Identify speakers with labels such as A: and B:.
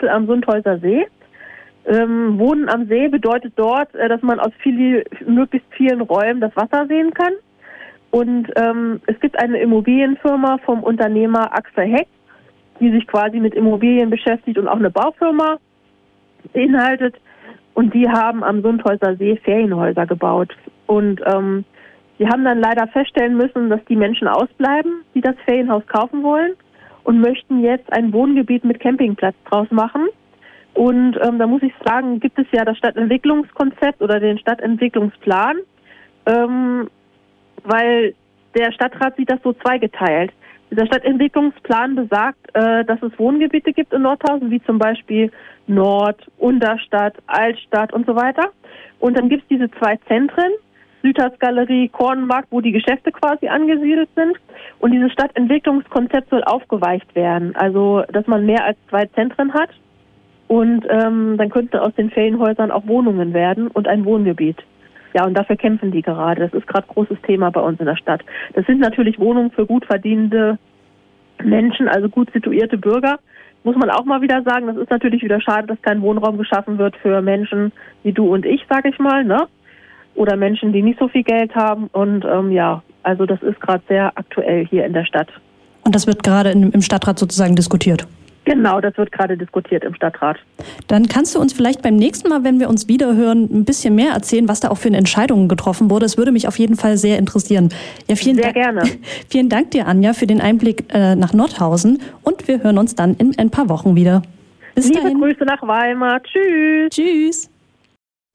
A: Viertel am Sundhäuser See. Wohnen am See bedeutet dort, dass man aus möglichst vielen Räumen das Wasser sehen kann. Und es gibt eine Immobilienfirma vom Unternehmer Axel Heck, die sich quasi mit Immobilien beschäftigt und auch eine Baufirma beinhaltet. Und die haben am Sundhäuser See Ferienhäuser gebaut. Und die haben dann leider feststellen müssen, dass die Menschen ausbleiben, die das Ferienhaus kaufen wollen und möchten jetzt ein Wohngebiet mit Campingplatz draus machen. Und da muss ich sagen, gibt es ja das Stadtentwicklungskonzept oder den Stadtentwicklungsplan, weil der Stadtrat sieht das so zweigeteilt. Dieser Stadtentwicklungsplan besagt, dass es Wohngebiete gibt in Nordhausen, wie zum Beispiel Nord, Unterstadt, Altstadt und so weiter. Und dann gibt es diese 2 Zentren, Südhausgalerie, Kornmarkt, wo die Geschäfte quasi angesiedelt sind. Und dieses Stadtentwicklungskonzept soll aufgeweicht werden, also dass man mehr als 2 Zentren hat. Und dann könnten aus den Ferienhäusern auch Wohnungen werden und ein Wohngebiet. Ja, und dafür kämpfen die gerade. Das ist gerade großes Thema bei uns in der Stadt. Das sind natürlich Wohnungen für gut verdienende Menschen, also gut situierte Bürger. Muss man auch mal wieder sagen, das ist natürlich wieder schade, dass kein Wohnraum geschaffen wird für Menschen wie du und ich, sag ich mal, ne? Oder Menschen, die nicht so viel Geld haben. Und ja, also das ist gerade sehr aktuell hier in der Stadt.
B: Und das wird gerade im Stadtrat sozusagen diskutiert?
A: Genau, das wird gerade diskutiert im Stadtrat.
B: Dann kannst du uns vielleicht beim nächsten Mal, wenn wir uns wiederhören, ein bisschen mehr erzählen, was da auch für Entscheidungen getroffen wurde. Es würde mich auf jeden Fall sehr interessieren. Ja,
A: sehr gerne.
B: Vielen Dank dir, Anja, für den Einblick nach Nordhausen. Und wir hören uns dann in ein paar Wochen wieder. Bis dahin.
A: Liebe Grüße nach Weimar. Tschüss.
B: Tschüss.